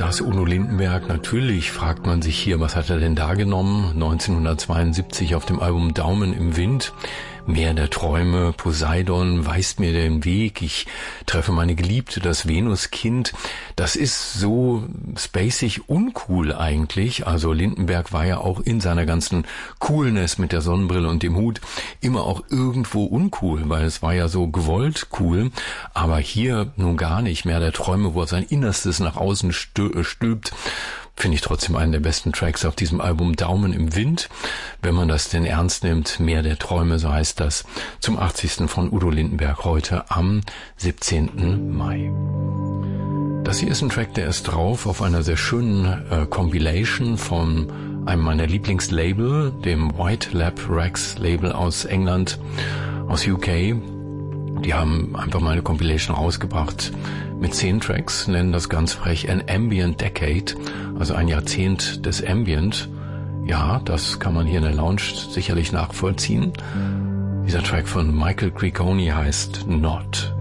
ist Udo Lindenberg. Natürlich fragt man sich hier, was hat er denn da genommen? 1972 auf dem Album Daumen im Wind. Meer der Träume, Poseidon weist mir den Weg, ich treffe meine Geliebte, das Venuskind. Das ist so spacig uncool eigentlich. Also Lindenberg war ja auch in seiner ganzen Coolness mit der Sonnenbrille und dem Hut immer auch irgendwo uncool, weil es war ja so gewollt cool. Aber hier nun gar nicht. Meer der Träume, wo er sein Innerstes nach außen stülpt. Finde ich trotzdem einen der besten Tracks auf diesem Album Daumen im Wind. Wenn man das denn ernst nimmt, Meer der Träume, so heißt das, zum 80. von Udo Lindenberg heute am 17. Mai. Das hier ist ein Track, der ist drauf auf einer sehr schönen Compilation von einem meiner Lieblingslabel, dem White Lab Rex Label aus England, aus UK. Die haben einfach mal eine Compilation rausgebracht mit 10 Tracks, nennen das ganz frech An Ambient Decade, also ein Jahrzehnt des Ambient. Ja, das kann man hier in der Lounge sicherlich nachvollziehen. Dieser Track von Michael Cricconi heißt Not.